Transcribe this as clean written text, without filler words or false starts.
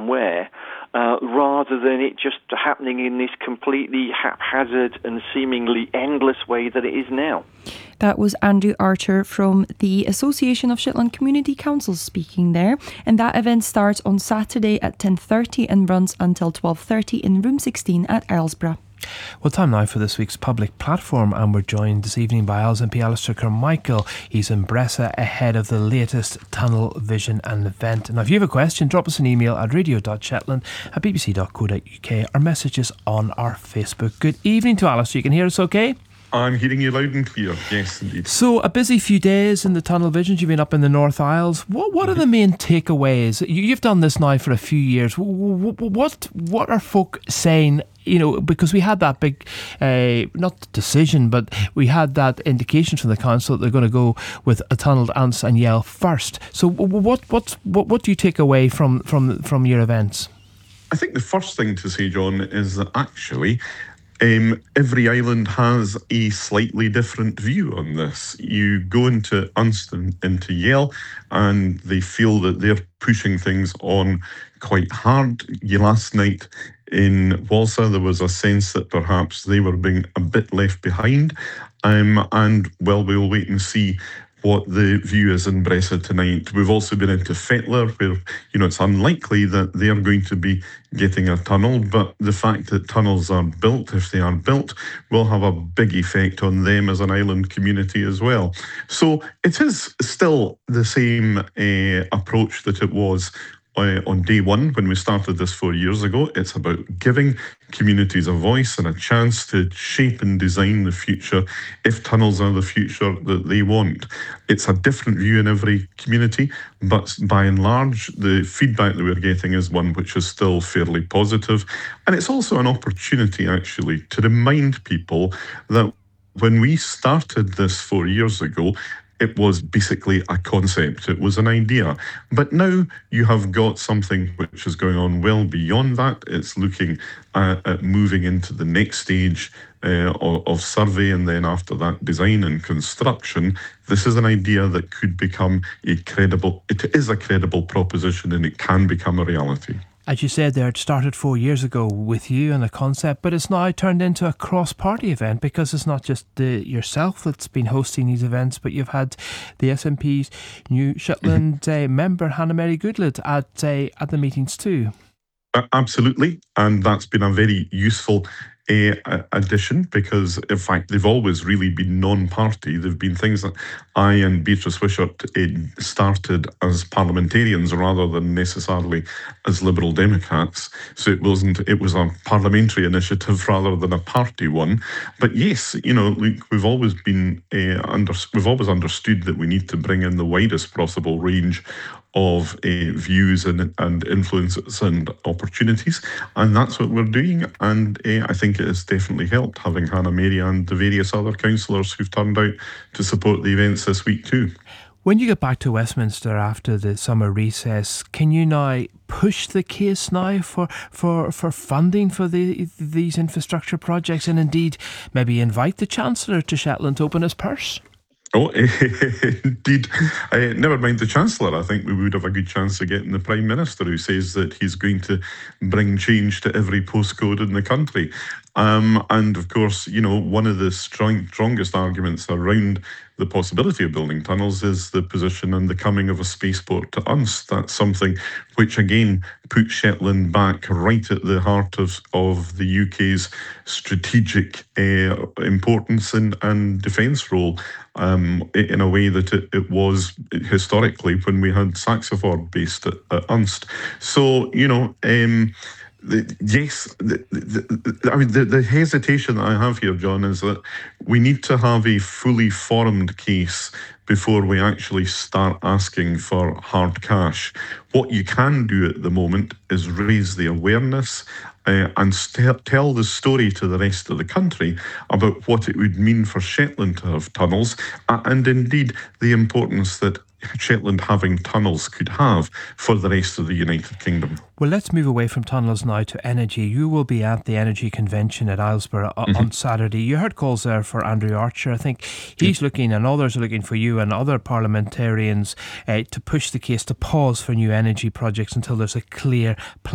somewhere, rather than it just happening in this completely haphazard and seemingly endless way that it is now. That was Andrew Archer from the Association of Shetland Community Councils speaking there. And that event starts on Saturday at 10:30 and runs until 12:30 in room 16 at Aylesborough. Well, time now for this week's public platform, and we're joined this evening by Isles MP Alistair Carmichael. He's in Bressa ahead of the latest tunnel vision and event. And if you have a question, drop us an email at radio.shetland@bbc.co.uk or messages on our Facebook. Good evening to Alistair. You can hear us okay? I'm hearing you loud and clear, yes indeed. So a busy few days in the tunnel visions. You've been up in the North Isles. What are the main takeaways? You've done this now for a few years. What are folk saying? You know, because we had that big, not decision, but we had that indication from the council that they're going to go with a tunnel at Anse and Yell first. So what do you take away from your events? I think the first thing to say, John, is that actually every island has a slightly different view on this. You go into Anse and into Yell, and they feel that they're pushing things on quite hard. Last night in Walsall, there was a sense that perhaps they were being a bit left behind. And, well, we'll wait and see what the view is in Bressa tonight. We've also been into Fettler, where, it's unlikely that they're going to be getting a tunnel, but the fact that tunnels are built, if they are built, will have a big effect on them as an island community as well. So it is still the same approach that it was on day one when we started this 4 years ago. It's about giving communities a voice and a chance to shape and design the future if tunnels are the future that they want. It's a different view in every community, but by and large, the feedback that we're getting is one which is still fairly positive. And it's also an opportunity, actually, to remind people that when we started this 4 years ago, it was basically a concept. It was an idea. But now you have got something which is going on well beyond that. It's looking at moving into the next stage of survey, and then after that, design and construction. This is an idea that could become it is a credible proposition, and it can become a reality. As you said there, it started 4 years ago with you and a concept, but it's now turned into a cross-party event, because it's not just yourself that's been hosting these events, but you've had the SNP's New Shetland member, Hannah Mary Goodlett, at the meetings too. Absolutely, and that's been a very useful addition, because in fact they've always really been non-party. They've been things that I and Beatrice Wishart started as parliamentarians rather than necessarily as Liberal Democrats. So it was a parliamentary initiative rather than a party one. But yes, we've always been we've always understood that we need to bring in the widest possible range of views and influences and opportunities, and that's what we're doing. And I think it has definitely helped having Hannah Mary and the various other councillors who've turned out to support the events this week too. When you get back to Westminster after the summer recess, can you now push the case now for funding for these infrastructure projects, and indeed maybe invite the Chancellor to Shetland to open his purse? Oh, indeed. Never mind the Chancellor. I think we would have a good chance of getting the Prime Minister, who says that he's going to bring change to every postcode in the country. And of course, one of the strongest arguments around the possibility of building tunnels is the position and the coming of a spaceport to Unst. That's something which again puts Shetland back right at the heart of the UK's strategic importance and defence role, in a way that it was historically when we had Saxiford based at Unst. So, the hesitation that I have here, John, is that we need to have a fully formed case before we actually start asking for hard cash. What you can do at the moment is raise the awareness and tell the story to the rest of the country about what it would mean for Shetland to have tunnels, and indeed the importance that Shetland having tunnels could have for the rest of the United Kingdom. Well, let's move away from tunnels now to energy. You will be at the Energy Convention at Aylesborough on Saturday. You heard calls there for Andrew Archer. I think he's looking, and others are looking for you and other parliamentarians to push the case to pause for new energy projects until there's a clear plan